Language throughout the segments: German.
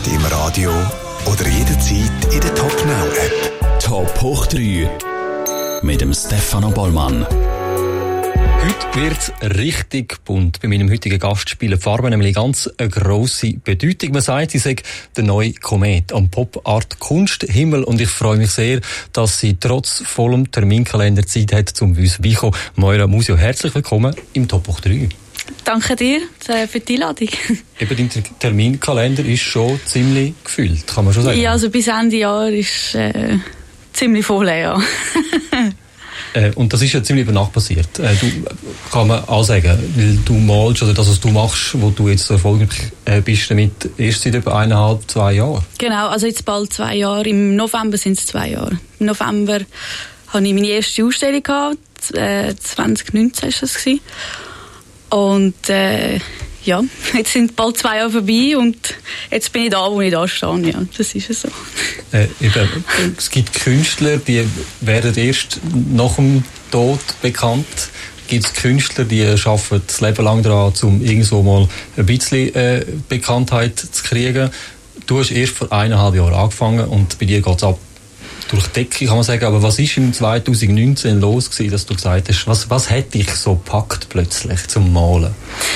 im Radio oder jederzeit in der Top Now App. Top hoch 3 mit dem Stefano Bollmann. Heute wird's richtig bunt. Bei meinem heutigen Gast spielen Farben nämlich ganz eine grosse Bedeutung. Man sagt, sie sei der neue Komet am Pop-Art Kunsthimmel. Und ich freue mich sehr, dass sie trotz vollem Terminkalender Zeit hat, zum uns vorbeikommen. Moira Musio, herzlich willkommen im Top hoch 3. Danke dir für die Einladung. Eben, dein Terminkalender ist schon ziemlich gefüllt, kann man schon sagen. Ja, also bis Ende Jahr ist ziemlich voll, ja. Und das ist ja ziemlich über Nacht passiert. Kann man auch sagen, weil du malst oder das, was du machst, wo du jetzt so erfolgreich bist damit, erst seit etwa 1,5-2 Jahren. Genau, also jetzt bald 2 Jahre. Im November sind es 2 Jahre. Im November hatte ich meine erste Ausstellung gehabt. 2019 war das. Und ja, jetzt sind bald 2 Jahre vorbei und jetzt bin ich da, wo ich da stehe. Ja, das ist es so. Eben, es gibt Künstler, die werden erst nach dem Tod bekannt. Gibt es Künstler, die arbeiten das Leben lang daran, um irgendwo mal ein bisschen Bekanntheit zu kriegen. Du hast erst vor 1,5 Jahren angefangen und bei dir geht es ab durch die Decke, kann man sagen. Aber was ist im 2019 los gewesen, dass du gesagt hast, was hat dich so gepackt plötzlich zum Malen?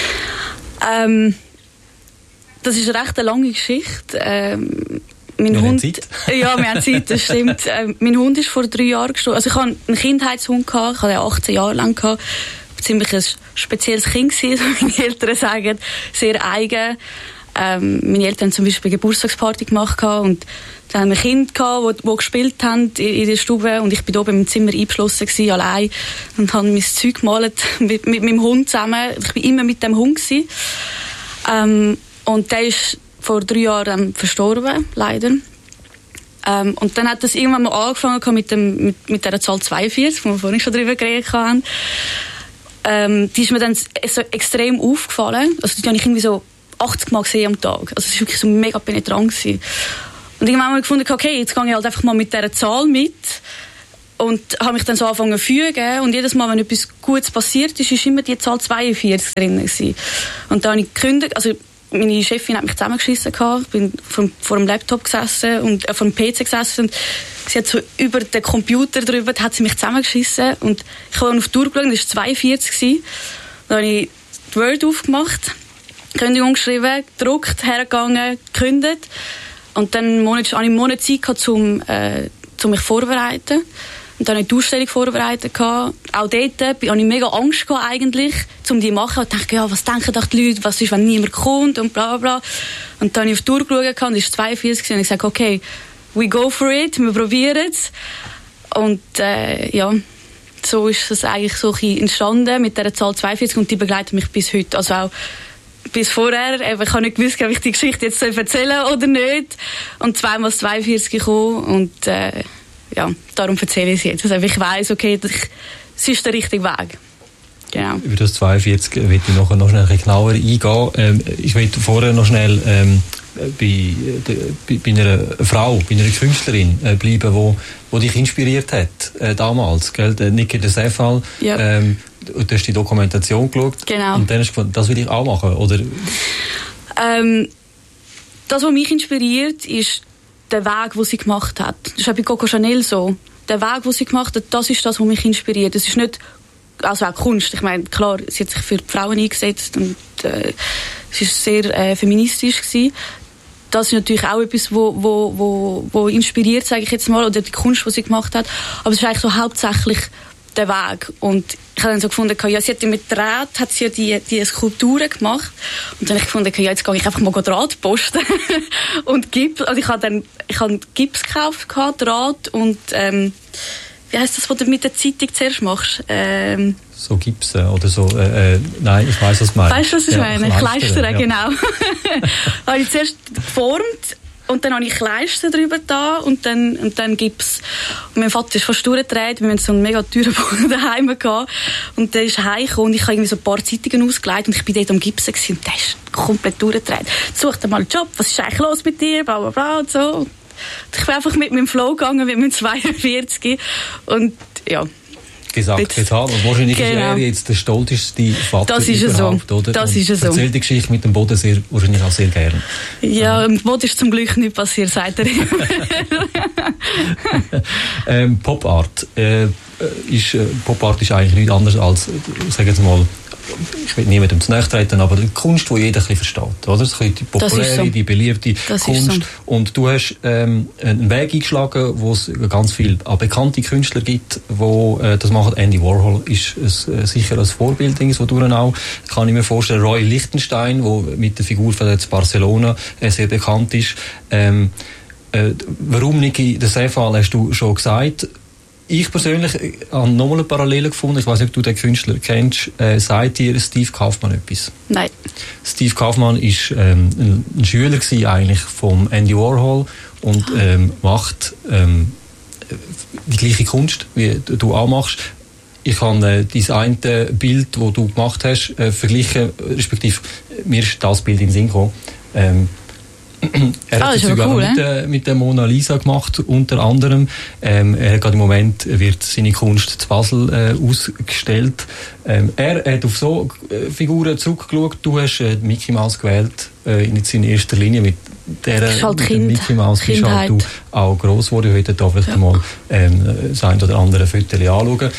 Das ist eine recht lange Geschichte. Mein wir Hund, haben Zeit. Ja, wir haben Zeit, das stimmt. Mein Hund ist vor 3 Jahren gestorben. Also ich hatte einen Kindheitshund gehabt, ich hatte den 18 Jahre lang gehabt. Ziemlich ein spezielles Kind gewesen, wie meine Eltern sagen. Sehr eigen. Meine Eltern haben zum Beispiel eine Geburtstagsparty gemacht und dann haben wir Kinder gehabt, die gespielt haben in der Stube und ich bin oben im Zimmer eingeschlossen gewesen, allein und habe mein Zeug gemalt mit meinem Hund zusammen. Ich bin immer mit dem Hund gewesen. Und der ist vor 3 Jahren verstorben, leider. Und dann hat das irgendwann mal angefangen mit der Zahl 42, wo wir vorhin schon drüber geredet haben. Die ist mir dann so extrem aufgefallen. Also die habe ich irgendwie so 80 Mal gesehen am Tag. Also es war wirklich so mega penetrant gewesen. Und irgendwann habe ich gefunden, okay, jetzt gehe ich halt einfach mal mit dieser Zahl mit und habe mich dann so angefangen zu fügen und jedes Mal, wenn etwas Gutes passiert ist, ist immer die Zahl 42 drin gewesen. Und dann habe ich gekündigt, also meine Chefin hat mich zusammengeschissen gehabt, ich bin vor dem Laptop gesessen und vor dem PC gesessen und sie hat so über den Computer drüber, hat sie mich zusammengeschissen und ich habe auf die Tour geschaut, das war 42 gewesen. Dann habe ich die Word aufgemacht, Kündigung geschrieben, gedruckt, hergegangen, gekündigt. Und dann hatte ich einen Monat Zeit gehabt, um mich vorzubereiten. Und dann habe ich die Ausstellung vorbereitet. Auch dort hatte ich mega Angst gehabt, eigentlich, um die zu machen. Und dachte, ja, was denken doch die Leute, was ist, wenn niemand kommt und bla bla. Und dann habe ich auf die Tour geschaut und es war 42 und ich sagte, okay, we go for it, wir probieren es. Und ja, so ist es eigentlich so entstanden mit dieser Zahl 42 und die begleitet mich bis heute. Also auch bis vorher, ich habe nicht gewusst, ob ich die Geschichte jetzt erzählen soll oder nicht. Und 2 mal 42 gekommen und ja, darum erzähle ich es jetzt. Also ich weiss, okay, es ist der richtige Weg. Genau. Über das 42 will ich noch schnell genauer eingehen. Ich will vorher noch schnell bei einer Frau, bei einer Künstlerin bleiben, die dich inspiriert hat damals, gell? Niki de Sefal. Ja. Du hast die Dokumentation geschaut. Genau. Und dann hast du gefunden, das will ich auch machen, oder? Das, was mich inspiriert, ist der Weg, den sie gemacht hat. Das ist auch bei Coco Chanel so. Der Weg, den sie gemacht hat, das ist das, was mich inspiriert. Es ist nicht, also auch Kunst. Ich meine, klar, sie hat sich für die Frauen eingesetzt und es ist sehr feministisch gewesen. Das ist natürlich auch etwas, wo inspiriert, sage ich jetzt mal, oder die Kunst, die sie gemacht hat. Aber es ist eigentlich so hauptsächlich der Weg. Und ich habe dann so gefunden, ja, sie hat mit Draht hat sie ja die Skulpturen gemacht. Und dann habe ich gefunden, ja, jetzt gehe ich einfach mal Draht posten. Und Gips, also ich habe Gips gekauft, Draht und, wie heisst das, was du mit der Zeitung zuerst machst? So Gipsen oder so, nein, ich weiss, was du meinst. Weißt du, was ich meine? Kleister, genau. Habe ich zuerst geformt und dann habe ich Kleister drüber da und dann Gips. Und mein Vater ist fast durchgedreht, wir hatten so einen mega teuren Boden daheim gehabt. Und der ist heimgekommen und ich habe irgendwie so ein paar Zeitungen ausgelegt und ich bin dort am Gipsen gewesen und der ist komplett durchgedreht. Such dir mal einen Job, was ist eigentlich los mit dir, bla bla bla und so. Und ich bin einfach mit meinem Flow gegangen, mit meinem 42 und ja. gesagt getan. Und wahrscheinlich ist er jetzt der stolzeste Vater überhaupt, oder? Das ist so. Erzählt die Geschichte mit dem Boden wahrscheinlich auch sehr gern. Ja, im Boden ist zum Glück nicht passiert, sagt er immer. Pop Art ist eigentlich nichts anderes als, sagen wir mal, ich will niemandem zu nahe treten, aber die Kunst, die jeder ein bisschen versteht. Oder? Das ist die populäre, so. Die beliebte das Kunst. So. Und du hast einen Weg eingeschlagen, wo es ganz viele bekannte Künstler gibt, die das machen. Andy Warhol ist sicher ein Vorbild, wo du auch, kann ich mir vorstellen. Roy Lichtenstein, der mit der Figur von Barcelona sehr bekannt ist. Warum, Niki, den Seefall hast du schon gesagt. Ich persönlich habe nochmal eine Parallele gefunden. Ich weiß nicht, ob du den Künstler kennst. Sagt dir Steve Kaufmann etwas? Nein. Steve Kaufmann war ein Schüler gewesen, eigentlich vom Andy Warhol und macht die gleiche Kunst, wie du auch machst. Ich habe dein eine Bild, das du gemacht hast, verglichen, respektive mir ist das Bild in den Sinn gekommen. Er hat es sogar cool, mit der Mona Lisa gemacht, unter anderem. Er hat gerade im Moment wird seine Kunst zu Basel ausgestellt. Er hat auf so Figuren zurückgeschaut. Du hast Mickey Mouse gewählt, in erster Linie mit der halt Mickey Mouse bist halt du auch gross geworden. Heute darf ich mal das ein oder andere Foto anschauen.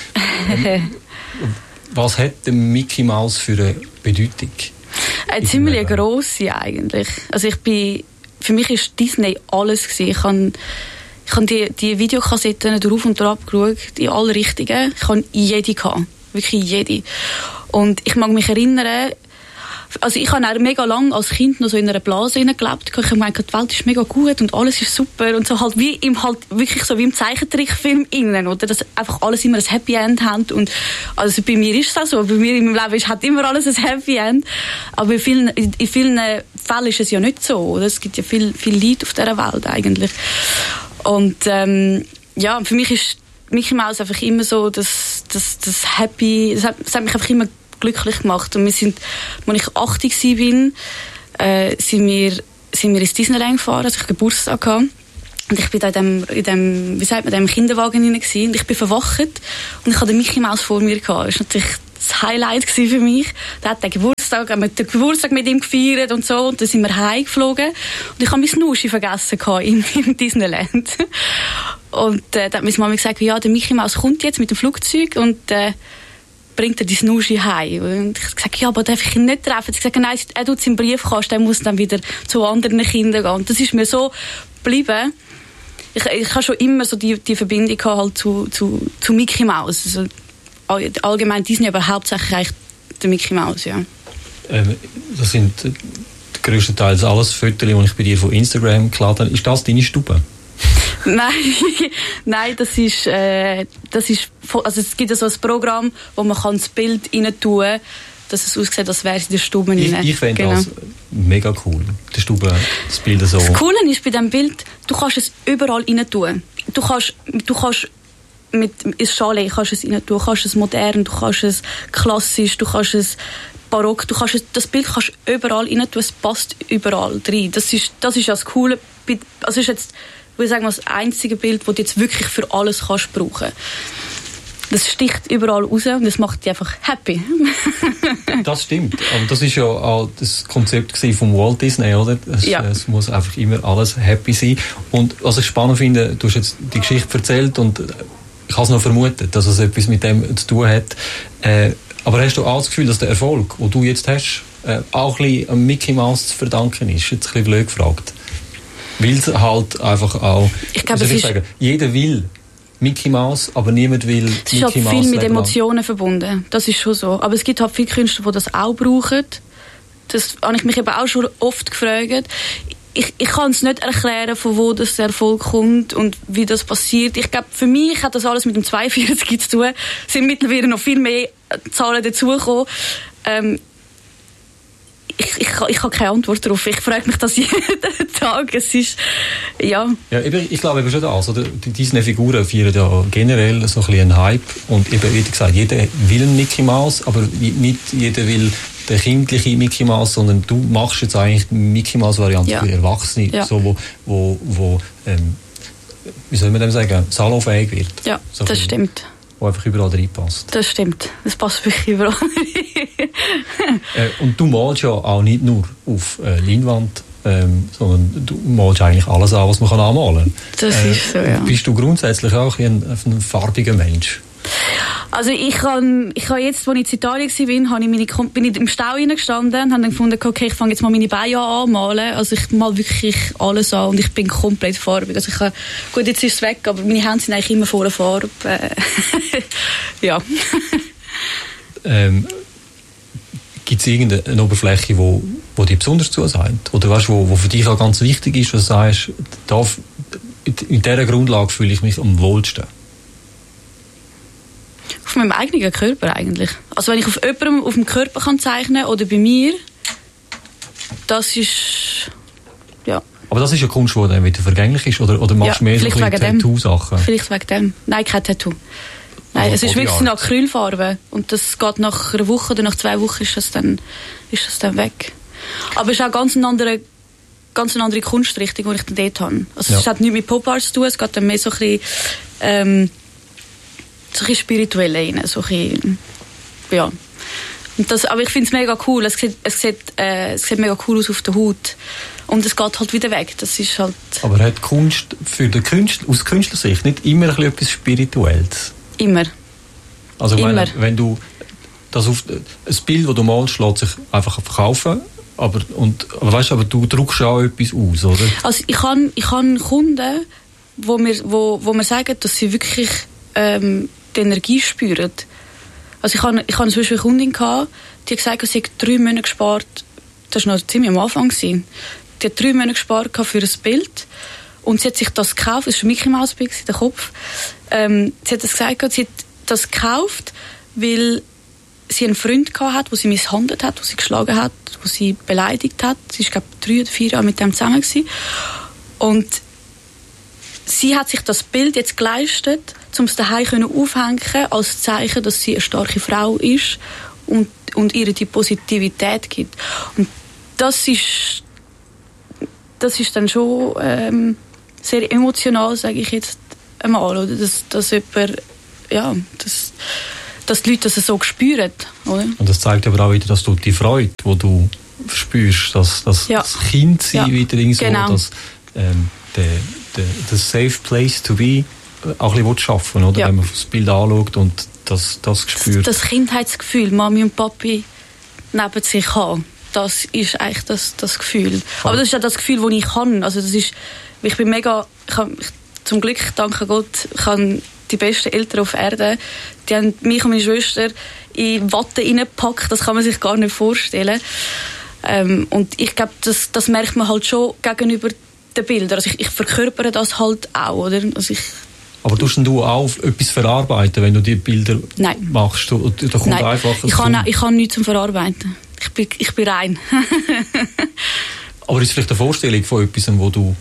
Was hat der Mickey Mouse für eine Bedeutung? Eine ziemlich grosse eigentlich. Also für mich war Disney alles gewesen. Ich habe die Videokassetten drauf und drauf geschaut, die alle richtigen. Ich hatte jede gehabt. Wirklich jede. Und ich mag mich erinnern, also ich habe auch mega lang als Kind noch so in einer Blase gelebt. Ich meine, die Welt ist mega gut und alles ist super und so halt wirklich so wie im Zeichentrickfilm innen, oder? Dass einfach alles immer ein Happy End hat und also bei mir ist es auch so. Bei mir in meinem Leben hat immer alles ein Happy End. Aber in vielen Fällen ist es ja nicht so, oder? Es gibt ja viel Leid auf dieser Welt eigentlich. Und ja, für mich ist Mickey Mouse einfach immer so das Happy, das hat mich einfach immer glücklich gemacht. Und wir sind, als ich 80 war, sind wir ins Disneyland gefahren, als ich Geburtstag hatte. Und ich bin da in dem Kinderwagen hinein gewesen, und ich bin verwacht und ich hatte den Mickey Mouse vor mir gehabt. Das war natürlich das Highlight für mich. Da hat den Geburtstag mit ihm gefeiert und so, und dann sind wir heimgeflogen und ich habe mein Snuschi vergessen im Disneyland. Und da hat meine Mama gesagt, ja, der Mickey Mouse kommt jetzt mit dem Flugzeug und bringt er die Snuschi heim. Und ich habe gesagt, ja, aber darf ich ihn nicht treffen? Sie gesagt, nein, er tut es im Briefkasten, er muss dann wieder zu anderen Kindern gehen. Und das ist mir so geblieben. Ich habe schon immer so die Verbindung halt zu Mickey Mouse. Also, allgemein Disney, aber hauptsächlich eigentlich der Mickey Mouse, ja. Das sind größtenteils alles Fotos, die ich bei dir von Instagram geladen habe. Ist das deine Stube? Nein, das ist, also es gibt ja so ein Programm, wo man das Bild rein tun kann, dass es aussieht, als wäre es in der Stube rein. Ich finde das mega cool, die Stube, das Bild so. Das Coole ist bei diesem Bild, du kannst es überall rein tun. Du kannst mit ins Chalet kannst es rein tun, du kannst es modern, du kannst es klassisch, du kannst es barock, das Bild kannst du überall rein tun, es passt überall rein. Das ist das Coole. Also ist jetzt, ich sagen, das einzige Bild, das du jetzt wirklich für alles kannst brauchen. Das sticht überall raus und das macht dich einfach happy. Das stimmt. Aber das ist ja auch das Konzept von Walt Disney, oder? Es muss einfach immer alles happy sein. Und was ich spannend finde, du hast jetzt die Geschichte erzählt und ich habe es noch vermutet, dass es etwas mit dem zu tun hat. Aber hast du auch das Gefühl, dass der Erfolg, den du jetzt hast, auch ein bisschen an Mickey Mouse zu verdanken ist? Jetzt ein bisschen blöd gefragt. Weil es halt einfach auch, ich glaube, jeder will Mickey Mouse, aber niemand will Mickey Mouse. Es ist halt viel mit Emotionen verbunden, das ist schon so. Aber es gibt halt viele Künstler, die das auch brauchen. Das habe ich mich eben auch schon oft gefragt. Ich kann es nicht erklären, von wo das der Erfolg kommt und wie das passiert. Ich glaube, für mich hat das alles mit dem 42 zu tun. Es sind mittlerweile noch viel mehr Zahlen dazugekommen. Ich habe keine Antwort darauf. Ich frage mich das jeden Tag. Es ist, ja. Ich glaube eben schon das. Oder? Die Disney-Figuren feiern ja generell so ein bisschen einen Hype. Und eben, wie gesagt, jeder will einen Mickey Mouse, aber nicht jeder will den kindlichen Mickey Mouse, sondern du machst jetzt eigentlich die Mickey Mouse-Variante für Erwachsene, so, wo wie soll man dem sagen, salonfähig wird. Ja, so das stimmt. der einfach überall reinpasst. Das stimmt, das passt wirklich überall rein. Und du malst ja auch nicht nur auf Leinwand, sondern du malst eigentlich alles an, was man anmalen kann. Das ist so, ja. Bist du grundsätzlich auch ein farbiger Mensch? Also ich habe jetzt, als ich in Italien war, bin ich im Stau reingestanden und habe dann gefunden, okay, ich fange jetzt mal meine Beine an malen. Also ich male wirklich alles an und ich bin komplett farbig. Also gut, jetzt ist es weg, aber meine Hände sind eigentlich immer voller Farbe. Ja. Gibt es irgendeine Oberfläche, wo dir besonders zusagt? Oder weißt, wo für dich auch ganz wichtig ist, was du sagst, in dieser Grundlage fühle ich mich am wohlsten? Auf meinem eigenen Körper eigentlich. Also wenn ich auf jemandem auf dem Körper kann zeichnen oder bei mir, das ist, ja. Aber das ist ja Kunst, die dann wieder vergänglich ist? Oder machst du mehr so Tattoo-Sachen? Vielleicht wegen dem. Nein, kein Tattoo. Nein, es ist wirklich eine Acrylfarbe. Und das geht nach einer Woche oder nach 2 Wochen ist das dann weg. Aber es ist auch ganz eine andere Kunstrichtung, die ich dann dort habe. Also es hat nichts mit Pop-Art zu tun, es geht dann mehr so ein bisschen, so ein spirituell rein, so ein, ja. Und aber ich finde es mega cool. Es sieht mega cool aus auf der Haut. Und es geht halt wieder weg. Das ist halt... Aber hat Kunst aus Künstlersicht nicht immer etwas Spirituelles? Immer. Also wenn du das ein Bild, das du malst, lässt sich einfach verkaufen. Aber du druckst auch etwas aus, oder? Also ich habe Kunden, wo mir sagen, dass sie wirklich die Energie spüren. Also ich hatte zum Beispiel eine Kundin, die hat gesagt, sie hat 3 Monate gespart. Das war noch ziemlich am Anfang. Die hat 3 Monate gespart für ein Bild. Und sie hat sich das gekauft, das war ein Mickey Mouse Bild in der Kopf. Sie hat das gesagt, sie hat das gekauft, weil sie einen Freund hatte, der sie misshandelt hat, der sie geschlagen hat, der sie beleidigt hat. Sie war, glaube ich, 3 oder 4 Jahre mit dem zusammen gewesen. Und sie hat sich das Bild jetzt geleistet, um es daheim aufhängen als Zeichen, dass sie eine starke Frau ist und ihr die Positivität gibt. Und das ist dann schon sehr emotional, sage ich jetzt einmal, oder? Dass jemand, ja, dass die Leute das so spüren, oder? Und das zeigt aber auch wieder, dass du die Freude, die du spürst, dass das Kind sein wieder so, genau. Dass der safe place to be auch ein bisschen schaffen, oder? Ja. Wenn man das Bild anschaut und das spürt. Das Kindheitsgefühl, Mami und Papi neben sich haben, das ist eigentlich das Gefühl. Aber das ist ja das Gefühl, das ich habe. Also ich bin mega, zum Glück, danke Gott, ich habe die besten Eltern auf Erden. Die haben mich und meine Schwester in Watte reingepackt, das kann man sich gar nicht vorstellen. Und ich glaube, das merkt man halt schon gegenüber den Bildern. Also ich verkörpere das halt auch, oder? Also aber tust du auch etwas verarbeiten, wenn du die Bilder machst? Da kommt Nein. Einfach ich kann nichts zum Verarbeiten. Ich bin rein. Aber ist vielleicht eine Vorstellung von etwas, wo du,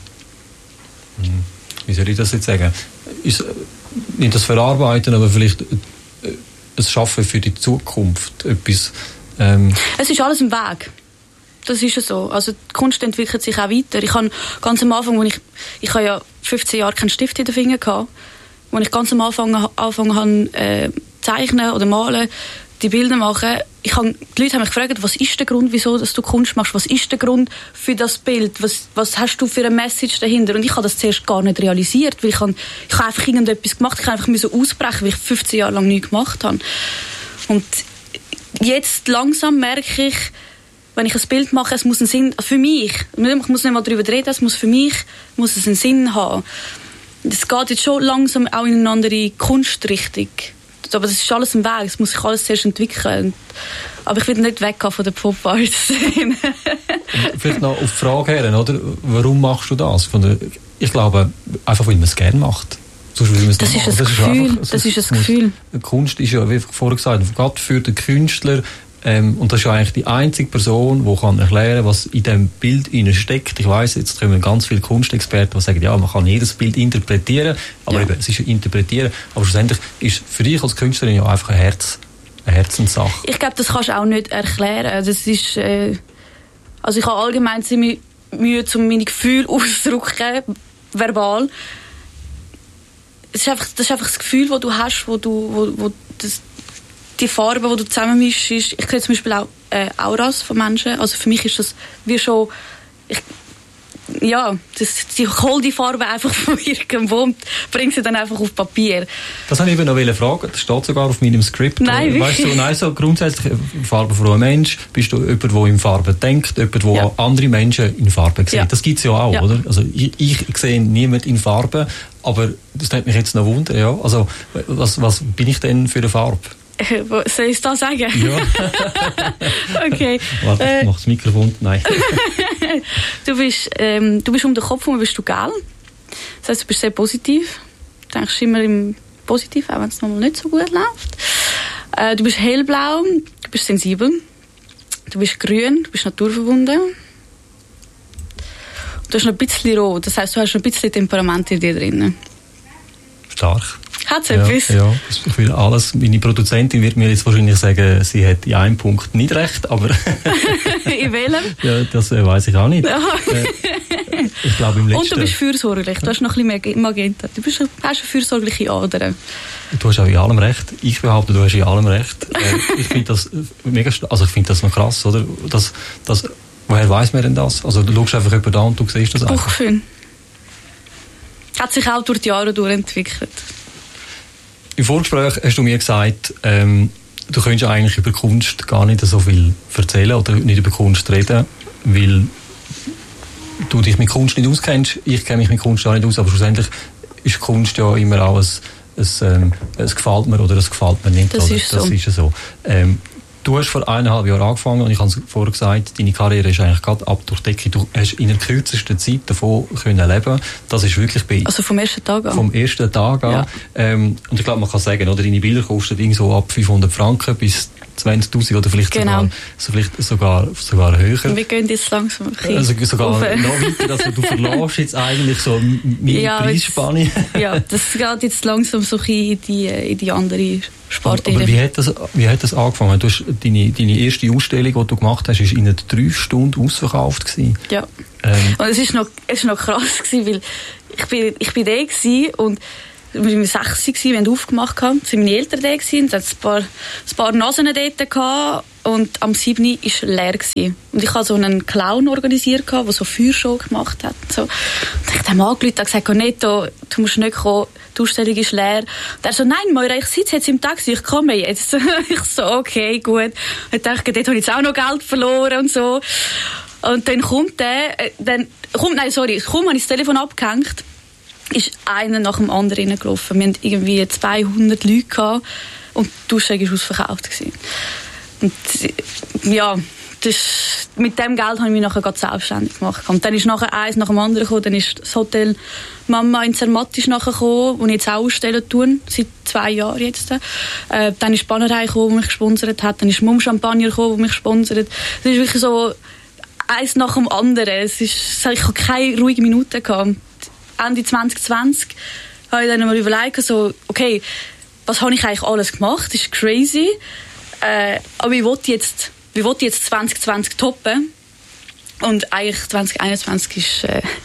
wie soll ich das jetzt sagen, ist nicht das Verarbeiten, aber vielleicht ein Schaffen für die Zukunft, etwas... Es ist alles im Weg. Das ist ja so. Also die Kunst entwickelt sich auch weiter. Ich habe ganz am Anfang, ich habe ja 15 Jahre keinen Stift in den Fingern gehabt, als ich ganz am Anfang habe, zeichnen oder malen, die Bilder machen. Die Leute haben mich gefragt, was ist der Grund, wieso dass du Kunst machst? Was ist der Grund für das Bild? Was hast du für eine Message dahinter? Und ich habe das zuerst gar nicht realisiert, weil ich habe einfach irgendetwas gemacht. Ich musste einfach ausbrechen, weil ich 15 Jahre lang nichts gemacht habe. Und jetzt langsam merke ich, wenn ich ein Bild mache, es muss einen Sinn, für mich, ich muss nicht mal darüber reden, es muss einen Sinn haben. Es geht jetzt schon langsam auch in eine andere Kunstrichtung. Aber das ist alles im Weg, es muss sich alles zuerst entwickeln. Aber ich will nicht weggehen von der Pop-Art-Szene. Vielleicht noch auf die Frage her, oder? Warum machst du das? Ich glaube, einfach weil man es gerne macht. Das ist ein Gefühl. Kunst ist ja, wie vorher gesagt, gerade für den Künstler, und das ist ja eigentlich die einzige Person, die kann erklären, was in diesem Bild steckt. Ich weiss, jetzt kommen ganz viele Kunstexperten, die sagen, ja, man kann jedes Bild interpretieren, aber eben, es ist ja interpretieren. Aber schlussendlich ist für dich als Künstlerin ja einfach eine Herzenssache. Ich glaube, das kannst du auch nicht erklären. Das ist, also ich habe allgemein ziemlich Mühe, um meine Gefühle auszudrücken, verbal. das ist einfach das Gefühl, das du hast, die Farben, die du zusammenmischst. Ich sehe zum Beispiel auch Auras von Menschen. Also für mich ist das wie schon... Ich hole die Farbe einfach von irgendwo und bringe sie dann einfach auf Papier. Das wollte ich noch fragen. Das steht sogar auf meinem Skript. Nein, weißt du, so grundsätzlich farbenfroher Mensch. Bist du jemand, der in Farben denkt, jemand, der andere Menschen in Farben sieht? Ja. Das gibt es ja auch, oder? Also ich sehe niemanden in Farben, aber das hat mich jetzt noch wundern. Ja? Also was bin ich denn für eine Farbe? Soll ich es da sagen? Ja. Okay. Warte, ich mache das Mikrofon. Nein. Du bist um den Kopf herum bist du gel. Das heisst, du bist sehr positiv. Du denkst immer im Positiv, auch wenn es nochmal nicht so gut läuft. Du bist hellblau, du bist sensibel. Du bist grün, du bist naturverbunden. Du hast noch ein bisschen rot, das heisst, du hast noch ein bisschen Temperament in dir drin. Stark. Hat es etwas? Ja, ich will alles. Meine Produzentin wird mir jetzt wahrscheinlich sagen, sie hat in einem Punkt nicht recht, aber... In welchem? Ja, das weiss ich auch nicht. Ich glaube im letzten... Und du bist fürsorglich, du hast noch ein bisschen mehr Magenta. Du hast eine fürsorgliche Ader. Du hast auch in allem recht. Ich behaupte, du hast in allem recht. Ich finde das mega... Also ich finde das noch krass, oder? Woher weiss man denn das? Also du schaust einfach jemanden an und du siehst das einfach. Bauchgefühl. Hat sich auch durch die Jahre durchentwickelt. Im Vorgespräch hast du mir gesagt, du könntest eigentlich über Kunst gar nicht so viel erzählen oder nicht über Kunst reden, weil du dich mit Kunst nicht auskennst. Ich kenne mich mit Kunst auch nicht aus, aber schlussendlich ist Kunst ja immer auch es gefällt mir oder es gefällt mir nicht. Das ist so. Du hast vor 1,5 Jahren angefangen und ich habe es vorher gesagt, deine Karriere ist eigentlich gerade ab durch die Decke. Du hast in der kürzesten Zeit davon können leben. Das ist wirklich bei... Also vom ersten Tag an? Vom ersten Tag an. Ja. Und ich glaube, man kann sagen, oder, deine Bilder kosten irgendwo ab 500 Franken bis 20'000 oder vielleicht, sogar höher. Und wir gehen jetzt langsam ein bisschen also sogar noch weiter. Also du verlässt jetzt eigentlich so meine Preisspanne. Ja, das geht jetzt langsam so ein bisschen in die andere Sparte. Aber wie hat das angefangen? Du hast deine erste Ausstellung, die du gemacht hast, ist in 3 Stunden ausverkauft gewesen. Ja. Und es ist noch krass gewesen, weil ich bin da gewesen und wir waren 6 gewesen, wir haben aufgemacht, sind meine Eltern da gewesen, es hat ein paar Nasen dort gehabt und am 7. war es leer gewesen. Und ich hatte so einen Clown organisiert, der so Feuershow gemacht hat. So. Und ich habe dem angerufen und gesagt, Netto, du musst nicht kommen, die Ausstellung ist leer. Und er so, nein, Moira, ich sitze jetzt im Taxi, ich komme jetzt. Ich so, okay, gut. Und ich dachte, dort habe ich jetzt auch noch Geld verloren und so. Und dann kommt habe ich das Telefon abgehängt. Ist einer nach dem anderen reingelaufen. Wir hatten irgendwie 200 Leute gehabt und die Ausstellung war ausverkauft gewesen. Und ja, mit dem Geld habe ich mich nachher selbstständig gemacht. Und dann ist nachher eins nach dem anderen gekommen. Dann ist das Hotel Mama in Zermatt nachher gekommen, wo ich jetzt auch ausstellen tue, seit 2 Jahren jetzt. Dann ist die Bannerei gekommen, die mich gesponsert hat. Dann ist Mumm Champagner gekommen, die mich gesponsert hat. Das ist wirklich so eins nach dem anderen. Ich habe keine ruhige Minute gehabt. Ende 2020 habe ich dann mal überlegt, so, okay, was habe ich eigentlich alles gemacht? Das ist crazy. Aber wie will ich jetzt 2020 toppen? Und eigentlich 2021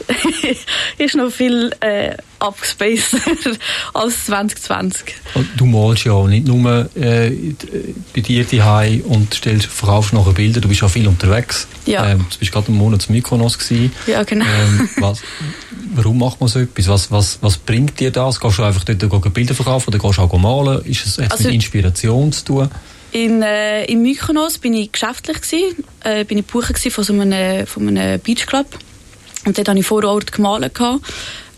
ist noch viel abgespaceder als 2020. Du malst ja nicht nur bei dir zu Hause und verkaufst nachher Bilder, du bist ja viel unterwegs. Ja. Du bist gerade einen Monat in Mykonos gewesen. Ja, genau. Warum macht man so etwas? Was bringt dir das? Gehst du einfach dort Bilder verkaufen oder gehst du auch malen? Hat es mit Inspiration zu tun? In Mykonos bin ich geschäftlich gewesen, bin ich gebucht von so einem Beachclub und dort habe ich vor Ort gemalt gehabt.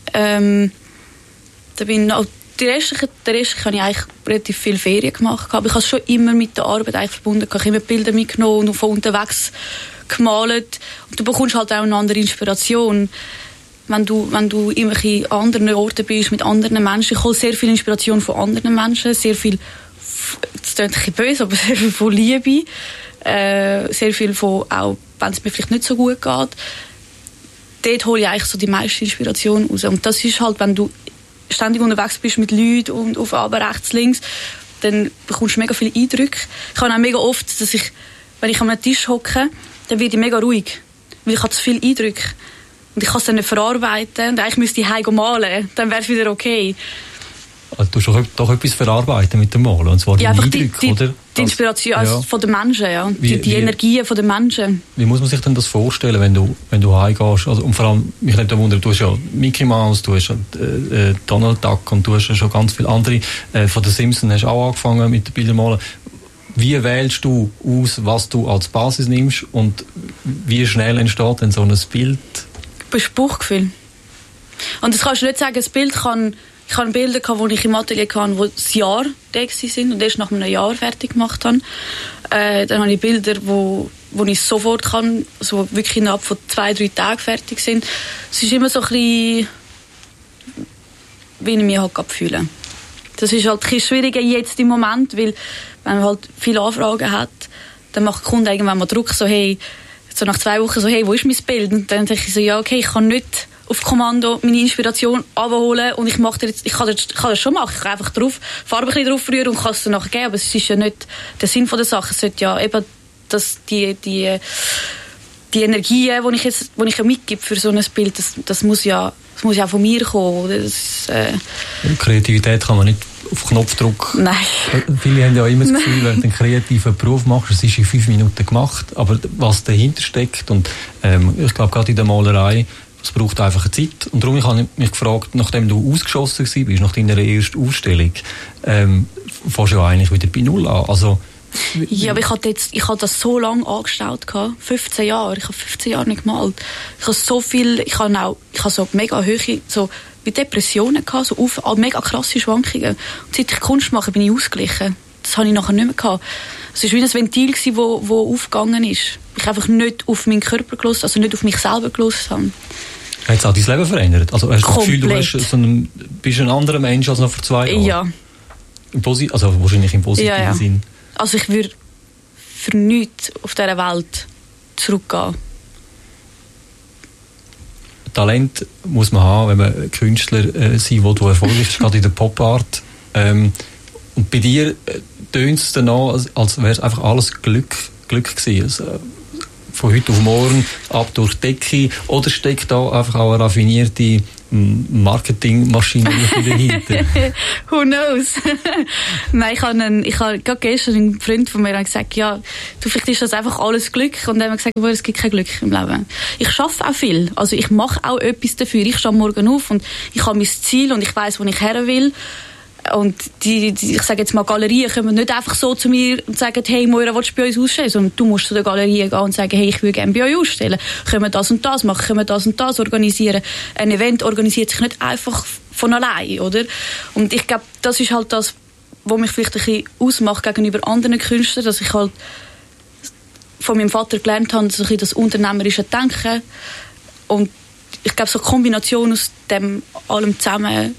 Da bin auch der Rest habe ich eigentlich relativ viel Ferien gemacht, aber ich habe es schon immer mit der Arbeit eigentlich verbunden. Ich habe immer Bilder mitgenommen und von unterwegs gemalt und du bekommst halt auch eine andere Inspiration. Wenn du immer an anderen Orten bist, mit anderen Menschen, ich hole sehr viel Inspiration von anderen Menschen, sehr viel, das klingt ein bisschen böse, aber sehr viel von Liebe, sehr viel von, auch wenn es mir vielleicht nicht so gut geht, dort hole ich eigentlich so die meiste Inspiration raus. Und das ist halt, wenn du ständig unterwegs bist mit Leuten und auf aber rechts, links, dann bekommst du mega viele Eindrücke. Ich habe auch mega oft, dass ich, wenn ich an einem Tisch hocke, dann werde ich mega ruhig, weil ich habe zu viele Eindrücke. Und ich kann es dann nicht verarbeiten und eigentlich müsste ich heim malen, dann wäre es wieder okay. Also du hast doch etwas verarbeiten mit dem Malen, und zwar die Eindrücke, oder? Die Inspiration von den Menschen, ja. Die Energien von den Menschen. Wie muss man sich denn das vorstellen, wenn du heimgehst? Also, und vor allem, mich nimmt da Wunder, du hast ja Mickey Mouse, du hast ja Donald Duck und du hast ja schon ganz viele andere. Von den Simpsons hast du auch angefangen mit den Bildermalen. Wie wählst du aus, was du als Basis nimmst und wie schnell entsteht denn so ein Bild? Das ist Bauchgefühl. Und das kannst du nicht sagen, das Bild kann... Ich habe Bilder, die ich im Atelier hatte, die ein Jahr da waren und erst nach einem Jahr fertig gemacht habe. Dann habe ich Bilder, wo ich sofort kann, also wirklich innerhalb von 2-3 Tagen fertig sind. Es ist immer so ein bisschen, wie ich mich halt fühle. Das ist halt ein bisschen schwieriger jetzt im Moment, weil wenn man halt viele Anfragen hat, dann macht der Kunde irgendwann mal Druck, so hey, so nach 2 Wochen so, hey, wo ist mein Bild? Und dann denke ich so, ja, okay, ich kann nicht auf Kommando meine Inspiration abholen und ich kann das schon machen. Ich kann einfach Farbe ein bisschen drauf rühren und kann es dann nachher geben, aber es ist ja nicht der Sinn von der Sache. Es sollte ja eben, dass die Energie, die ich mitgebe für so ein Bild, das muss ja auch von mir kommen. Kreativität kann man nicht auf Knopfdruck. Nein. Viele haben ja immer das Gefühl, wenn du einen kreativen Beruf machst, es ist in 5 Minuten gemacht, aber was dahinter steckt, und ich glaube gerade in der Malerei, es braucht einfach eine Zeit. Und darum habe ich mich gefragt, nachdem du ausgeschossen warst, nach deiner ersten Ausstellung, fängst du ja eigentlich wieder bei Null an. Also, ja, aber ich habe das so lange angestellt, 15 Jahre. Ich habe 15 Jahre nicht gemalt. Ich habe so viel, ich habe so mega hohe, so wie Depressionen gehabt, so mega krasse Schwankungen. Und seit ich Kunst mache, bin ich ausgeglichen. Das habe ich nachher nicht mehr gehabt. Es war wie ein Ventil, das aufgegangen ist. Ich einfach nicht auf meinen Körper gelassen, also nicht auf mich selber gelassen habe. Hat es auch dein Leben verändert? Also hast du das Gefühl, du bist ein anderer Mensch als noch vor 2 Jahren? Ja. Also wahrscheinlich im positiven Sinn. Also ich würde für nichts auf dieser Welt zurückgehen. Talent muss man haben, wenn man Künstler sein will, der erfolgreich ist, gerade in der Pop-Art. Und bei dir tönt es dann an, als wäre es einfach alles Glück gewesen. Also, von heute auf morgen ab durch die Decke, oder steckt da einfach auch eine raffinierte Marketingmaschine dahinter? Who knows? Nein, ich habe gerade gestern einen Freund von mir gesagt, ja, vielleicht ist das einfach alles Glück, und dann haben wir gesagt, es gibt kein Glück im Leben. Ich arbeite auch viel, also ich mache auch etwas dafür. Ich stehe morgen auf und ich habe mein Ziel und ich weiss, wo ich her will. Und ich sage jetzt mal, Galerien kommen nicht einfach so zu mir und sagen, hey Moira, willst du bei uns ausstellen? Sondern du musst zu der Galerie gehen und sagen, hey, ich will gerne bei euch ausstellen. Können wir das und das machen? Können wir das und das organisieren? Ein Event organisiert sich nicht einfach von allein, oder? Und ich glaube, das ist halt das, was mich vielleicht ein bisschen ausmacht gegenüber anderen Künstlern, dass ich halt von meinem Vater gelernt habe, so ein bisschen das unternehmerische Denken. Und ich glaube, so eine Kombination aus dem allem zusammen.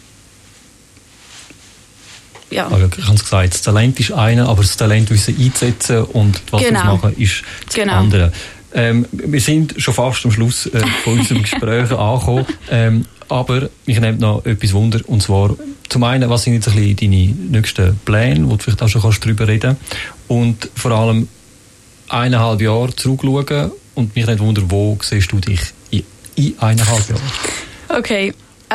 Ja. Also, ich habe es gesagt, das Talent ist eine, aber das Talent wissen einzusetzen und was wir machen, ist das andere. Wir sind schon fast am Schluss von unserem Gespräch angekommen, aber mich nimmt noch etwas Wunder, und zwar zum einen, was sind jetzt ein bisschen deine nächsten Pläne, wo du vielleicht auch schon darüber reden kannst, und vor allem 1,5 Jahre zurückschauen, und mich nimmt Wunder, wo siehst du dich in 1,5 Jahren? Okay,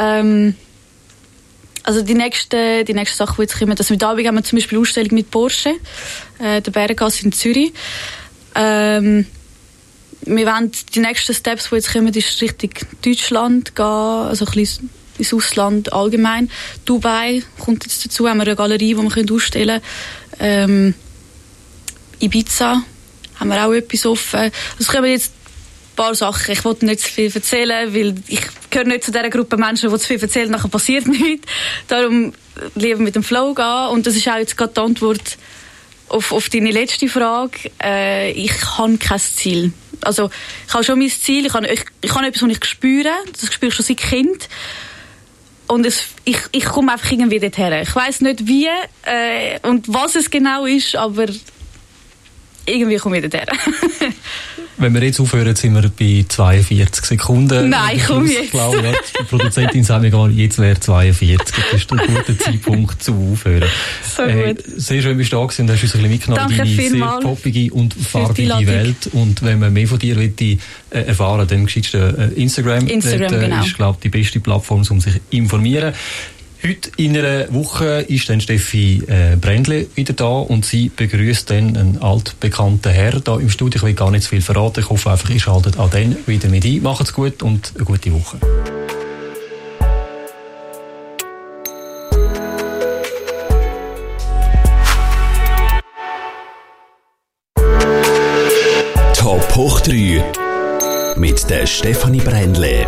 also die nächste Sache, die jetzt kommen, dass wir Abend haben wir zum Beispiel eine Ausstellung mit Porsche, der Berggasse in Zürich. Wir wollen die nächsten Steps, die jetzt kommen, ist Richtung Deutschland gehen, also ein bisschen ins Ausland allgemein. Dubai kommt jetzt dazu, haben wir eine Galerie, die wir ausstellen können. Ibiza haben wir auch etwas offen. Es kommen jetzt ein paar Sachen. Ich wollte nicht zu viel erzählen, weil ich gehöre nicht zu dieser Gruppe Menschen, die zu viel erzählen, nachher passiert nichts. Darum lieber mit dem Flow gehen. Und das ist auch jetzt gerade die Antwort auf deine letzte Frage. Ich habe kein Ziel. Also, ich habe schon mein Ziel. Ich habe etwas, was ich spüre. Das spüre ich schon seit Kind. Und ich komme einfach irgendwie dorthin. Ich weiss nicht wie und was es genau ist, aber irgendwie komme ich dorthin. Wenn wir jetzt aufhören, sind wir bei 42 Sekunden. Nein, komm jetzt. Ich glaube, die Produzentin sagt mir gar nicht, jetzt wäre 42. Das ist ein guter Zeitpunkt zu aufhören. So gut. Sehr schön, bist du da gewesen und hast uns ein bisschen mitgenommen in deine sehr poppige und farbige Welt. Und wenn man mehr von dir erfahren will, dann geschieht Instagram. Instagram, das genau. ist, glaube ich, die beste Plattform, um sich zu informieren. Heute in einer Woche ist dann Steffi Brändle wieder da und sie begrüßt dann einen altbekannten Herr da im Studio. Ich will gar nicht zu viel verraten. Ich hoffe einfach, ihr schaltet auch dann wieder mit ein. Macht's gut und eine gute Woche. Top hoch 3 mit der Stefanie Brändle.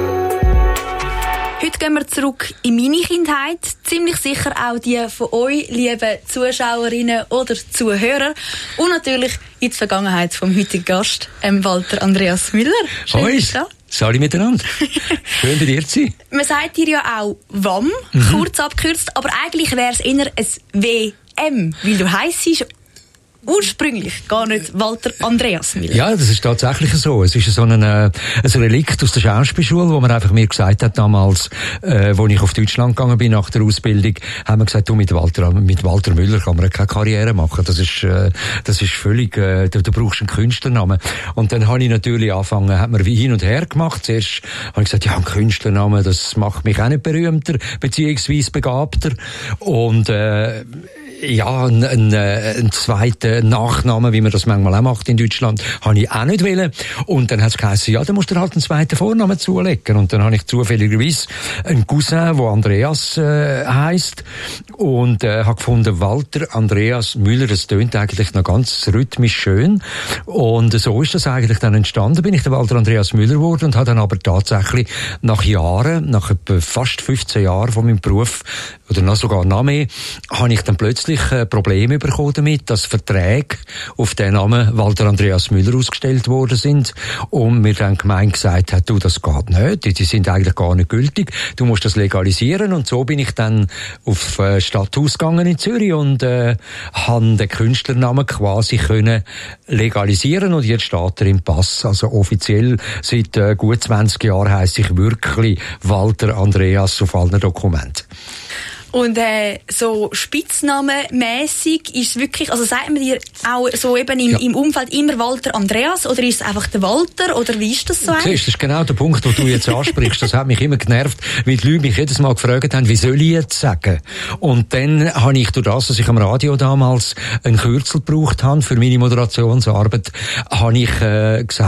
Heute gehen wir zurück in meine Kindheit. Ziemlich sicher auch die von euch, lieben Zuschauerinnen oder Zuhörer. Und natürlich in die Vergangenheit vom heutigen Gast, Walter Andreas Müller. Hoi, Sali miteinander. Schön bei dir zu sein. Man sagt dir ja auch WAM, kurz abgekürzt, aber eigentlich wäre es eher ein WM, weil du heisst ursprünglich gar nicht Walter Andreas Müller. Ja, das ist tatsächlich so. Es ist so ein Relikt aus der Schauspielschule, wo man einfach mir gesagt hat damals, wo ich auf Deutschland gegangen bin nach der Ausbildung, haben wir gesagt, du, mit Walter Müller kann man keine Karriere machen. Das ist völlig, du brauchst einen Künstlernamen. Und dann habe ich natürlich angefangen, hat man wie hin und her gemacht. Zuerst habe ich gesagt, ja, ein Künstlernamen, das macht mich auch nicht berühmter, beziehungsweise begabter. Und ja, einen zweiten Nachnamen, wie man das manchmal auch macht in Deutschland, habe ich auch nicht wollen. Und dann hat es geheißen, ja, dann musst du halt einen zweiten Vornamen zulegen. Und dann habe ich zufälligerweise einen Cousin, der Andreas heisst, und habe gefunden, Walter Andreas Müller, das tönt eigentlich noch ganz rhythmisch schön. Und so ist das eigentlich dann entstanden. Bin ich der Walter Andreas Müller geworden und habe dann aber tatsächlich nach Jahren, nach etwa fast 15 Jahren von meinem Beruf, oder noch sogar noch mehr, habe ich dann plötzlich Probleme bekommen damit, dass Verträge auf den Namen Walter Andreas Müller ausgestellt worden sind und mir dann gemein gesagt hat, du, das geht nicht, die sind eigentlich gar nicht gültig, du musst das legalisieren. Und so bin ich dann auf Stadthaus gegangen in Zürich und habe den Künstlernamen quasi können legalisieren und jetzt steht er im Pass. Also offiziell seit gut 20 Jahren heisse ich wirklich Walter Andreas auf allen Dokumenten. Und so spitznamenmässig ist es wirklich, also sagt man dir auch so eben im Umfeld immer Walter Andreas oder ist es einfach der Walter oder wie ist das so? Das ist genau der Punkt, den du jetzt ansprichst. Das hat mich immer genervt, weil die Leute mich jedes Mal gefragt haben, wie soll ich jetzt sagen? Und dann habe ich durch das, dass ich am Radio damals ein Kürzel gebraucht habe für meine Moderationsarbeit, habe ich gesagt,